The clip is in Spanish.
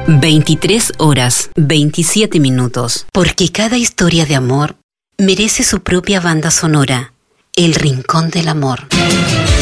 23 horas, 27 minutos. Porque cada historia de amor merece su propia banda sonora. El Rincón del Amor.